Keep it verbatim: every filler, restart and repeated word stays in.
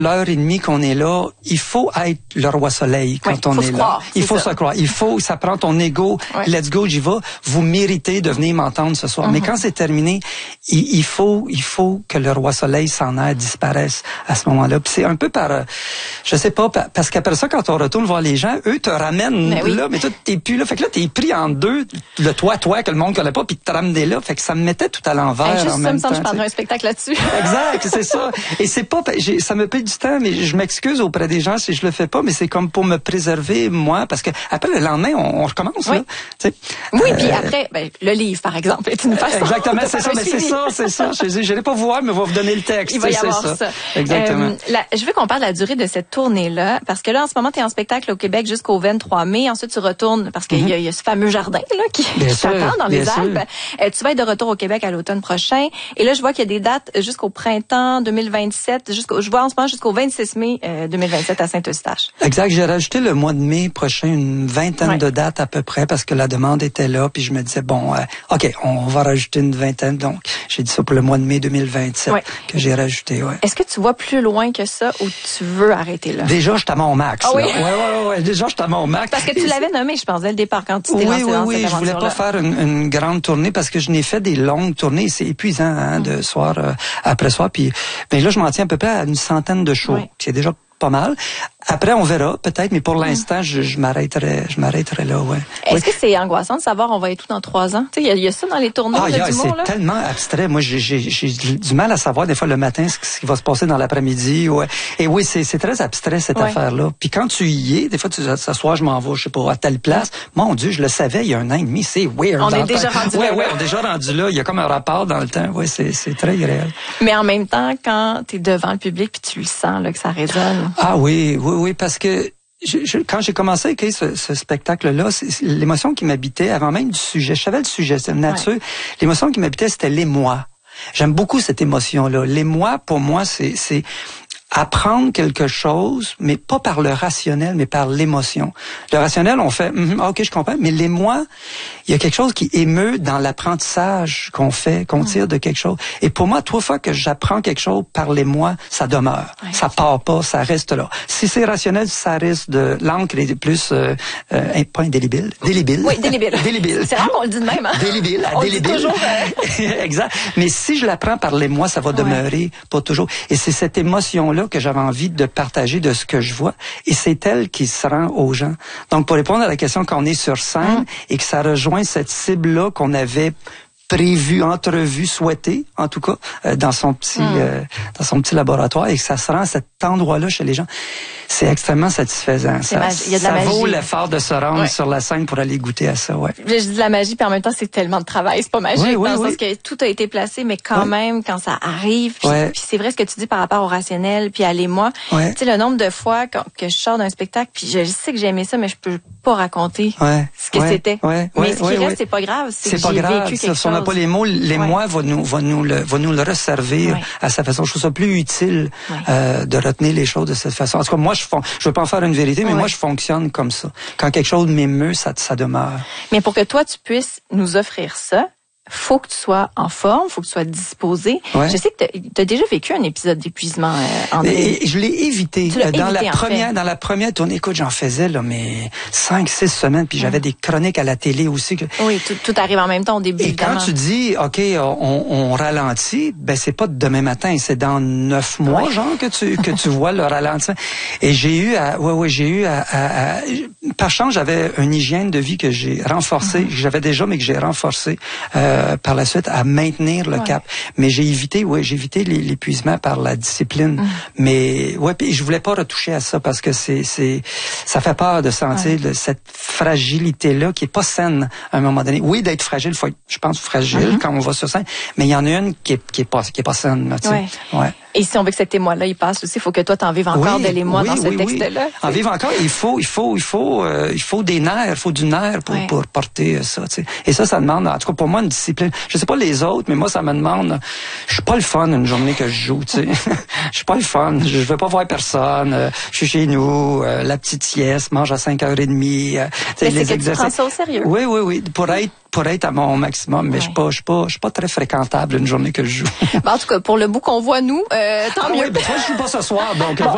L'heure et demie qu'on est là, il faut être le roi soleil quand ouais, on est est là. Croire, il faut ça. se croire. Il faut, ça prend ton ego. Ouais. Let's go, j'y vais. Vous méritez de venir m'entendre ce soir. Mm-hmm. Mais quand c'est terminé, il, il faut, il faut que le roi soleil s'en aille, disparaisse à ce moment-là. Puis c'est un peu par, euh, je sais pas, parce qu'après ça, quand on retourne voir les gens, eux te ramènent mais là, oui. mais toi t'es plus là. Fait que là t'es pris en deux, le toi, toi que le monde connaît pas, puis te ramener là. Fait que ça me mettait tout à l'envers. Hey, juste en ça, même me semble, temps, je prendrais un spectacle là-dessus. Exact, c'est ça. Et c'est pas, ça me paye du temps, mais je m'excuse auprès des gens si je le fais pas, mais c'est comme pour me préserver moi, parce que après le lendemain on, on recommence. Oui, là, t'sais. oui euh, puis après ben, le livre par exemple est une façon. Exactement, c'est ça, mais c'est ça, c'est ça. Je dis, je n'allais pas vous voir, mais on va vous donner le texte. Il va y avoir ça. ça. Exactement. Euh, la, je veux qu'on parle de la durée de cette tournée-là, parce que là en ce moment tu es en spectacle au Québec jusqu'au vingt-trois mai, ensuite tu retournes parce qu'il mm-hmm. y, y a ce fameux jardin là qui, qui t'attend dans les Alpes. Euh, tu vas être de retour au Québec à l'automne prochain, et là je vois qu'il y a des dates jusqu'au printemps deux mille vingt-sept, jusqu'au, je vois en ce moment jusqu'au vingt-six mai euh, deux mille vingt-sept à Saint-Eustache. Exact. J'ai rajouté le mois de mai prochain une vingtaine ouais. de dates à peu près parce que la demande était là. Puis je me disais, bon, euh, OK, on va rajouter une vingtaine. Donc, j'ai dit ça pour le mois de mai deux mille vingt-sept ouais. que j'ai rajouté. Ouais. Est-ce que tu vois plus loin que ça ou tu veux arrêter là? Déjà, je suis à mon max. Ah oui? Ouais, ouais, ouais. Déjà, je suis à mon max. Parce que tu l'avais nommé, je pense, dès le départ quand tu t'es oui, lancé oui, dans oui, cette je voulais pas faire une, une grande tournée parce que je n'ai fait des longues tournées. C'est épuisant hein, mm. de soir euh, après soir. Puis, ben là, je m'en tiens à peu près à une centaine de shows. Oui. C'est déjà pas mal. Après, on verra, peut-être, mais pour l'instant, je, je m'arrêterai, je m'arrêterai là, ouais. Est-ce oui. que c'est angoissant de savoir on va être où dans trois ans? Tu sais, il y, y a ça dans les tournois ah, là, d'humour, c'est là? tellement abstrait. Moi, j'ai, j'ai, j'ai du mal à savoir, des fois, le matin, ce, ce qui va se passer dans l'après-midi. Ouais. Et oui, c'est, c'est très abstrait, cette ouais. affaire-là. Puis quand tu y es, des fois, tu ce soir, je m'en vais, je sais pas, à telle place. Mon Dieu, je le savais il y a un an et demi. C'est weird. On est déjà rendu ouais, là. Ouais, on est déjà rendu là. Il y a comme un rapport dans le temps. Oui, c'est, c'est très irréel. Mais en même temps, quand tu es devant le public puis tu le sens, là, que ça résonne. Ah oui, oui, oui, parce que Je, je, quand j'ai commencé à écrire ce, ce spectacle-là, c'est, c'est l'émotion qui m'habitait, avant même du sujet, je savais le sujet, c'est une nature, ouais. l'émotion qui m'habitait, c'était l'émoi. J'aime beaucoup cette émotion-là. L'émoi, pour moi, c'est, c'est apprendre quelque chose, mais pas par le rationnel, mais par l'émotion. Le rationnel, on fait, mm, ok, je comprends, mais l'émoi, il y a quelque chose qui émeut dans l'apprentissage qu'on fait, qu'on tire de quelque chose. Et pour moi, trois fois que j'apprends quelque chose par l'émoi, ça demeure. Ouais. Ça part pas, ça reste là. Si c'est rationnel, ça risque de, l'encre est plus, euh, euh, pas indélébile, délébile. Oui, délébile. Délébile. C'est rare qu'on le dit de même, hein? Délébile, on délébile. Dit toujours, euh... exact. Mais si je l'apprends par l'émoi, ça va demeurer ouais. pour toujours. Et c'est cette émotion-là que j'avais envie de partager de ce que je vois, et c'est elle qui se rend aux gens. Donc, pour répondre à la question qu'on est sur scène mmh. et que ça rejoint cette cible-là qu'on avait prévu, entrevu, souhaité, en tout cas, euh, dans son petit, mmh. euh, dans son petit laboratoire, et que ça se rend à cet endroit-là chez les gens. C'est extrêmement satisfaisant. C'est ça mag- il y a de la ça magie. vaut l'effort de se rendre ouais. sur la scène pour aller goûter à ça, ouais. Je dis de la magie, puis en même temps, c'est tellement de travail. C'est pas magique, oui, oui, dans le oui. sens que tout a été placé, mais quand oui. même, quand ça arrive, puis, ouais. puis c'est vrai ce que tu dis par rapport au rationnel, puis à l'émoi. Ouais. Tu sais, le nombre de fois que, que je sors d'un spectacle, puis je sais que j'ai aimé ça, mais je peux pas raconter ouais. ce que ouais. c'était. Ouais. Mais ouais. ce qui ouais. reste, ouais. c'est pas grave. C'est, c'est que pas j'ai grave. vécu quelque si on n'a pas les mots, l'émoi ouais. va nous, va nous le, va nous le resservir ouais. à sa façon. Je trouve ça plus utile ouais. euh, de retenir les choses de cette façon. En tout cas, moi, je, fon- je veux pas en faire une vérité, mais ouais. moi, je fonctionne comme ça. Quand quelque chose m'émeut, ça, ça demeure. Mais pour que toi, tu puisses nous offrir ça, faut que tu sois en forme, faut que tu sois disposé. Ouais. Je sais que tu as déjà vécu un épisode d'épuisement, euh, André. Et, et je l'ai évité. Tu l'as dans évité, la première, dans la première tournée, écoute, j'en faisais là, mais cinq, six semaines, puis j'avais mmh. des chroniques à la télé aussi. Que... Oui, tout, tout arrive en même temps au début. Et évidemment. quand tu dis, ok, on, on ralentit, ben c'est pas demain matin, c'est dans neuf mois, ouais. genre que tu que tu vois le ralentissement. Et j'ai eu, à, ouais, ouais, j'ai eu à, à, à par chance, j'avais une hygiène de vie que j'ai renforcée. Mmh. J'avais déjà, mais que j'ai renforcée euh, par la suite à maintenir le ouais. cap. Mais j'ai évité, ouais, j'ai évité l'épuisement par la discipline. Mmh. Mais ouais, puis je voulais pas retoucher à ça parce que c'est, c'est, ça fait peur de sentir ouais. le, cette fragilité-là qui est pas saine à un moment donné. Oui, d'être fragile, faut être, je pense, fragile mmh. quand on va sur scène. Mais il y en a une qui est, qui est pas, qui est pas saine, là, tu sais. Ouais. ouais. Et si on veut que cet émoi-là, il passe aussi, il faut que toi, t'en vives encore oui, de l'émoi oui, dans ce oui, texte-là. Oui. En vivre encore, il faut, il faut, il faut, euh, il faut des nerfs, il faut du nerf pour, ouais. pour porter ça, tu sais. Et ça, ça demande, en tout cas pour moi, une discipline. Je sais pas les autres, mais moi, ça me demande, je suis pas le fun une journée que je joue, tu sais. Je suis pas le fun, je veux pas voir personne, euh, je suis chez nous, euh, la petite sieste, mange à cinq heures trente. Euh, mais les c'est exercices. Que tu prends ça au sérieux. Oui, oui, oui, pour être pour être à mon maximum, mais ouais. je suis pas, je suis pas, je suis pas très fréquentable une journée que je joue. Ben, en tout cas, pour le bout qu'on voit nous, euh, tant ah mieux. Oui, ben toi, je joue pas ce soir, donc. Bon.